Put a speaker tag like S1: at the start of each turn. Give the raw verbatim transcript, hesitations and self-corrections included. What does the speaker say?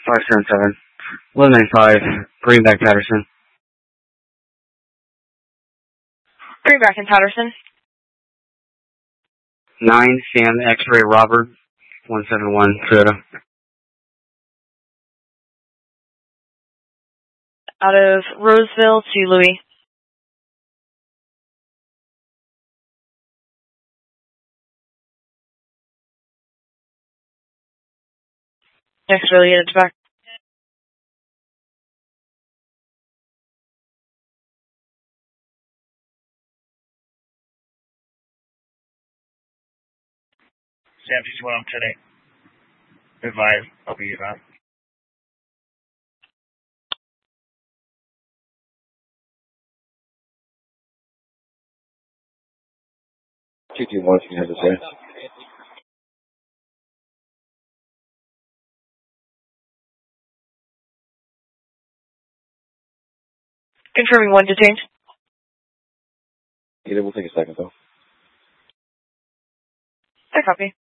S1: five seven seven. eleven ninety-five. Greenback Patterson.
S2: Greenback and Patterson.
S1: nine Sam X-Ray Robert. one seven one Toyota.
S2: Out of Roseville to Louis. Next really units back.
S3: Sam two one, I'm today. Advise, I'll be around.
S4: two two one, you have to say.
S2: Confirming one detained.
S4: Either will take a second though.
S2: I copy.